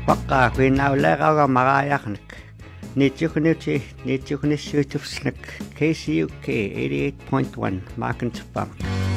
Paqqa kuinauleqauga maqaayaqnak nitsuqniuti nitsuqnissuutupsnak KCUK 88.1 Markensbank.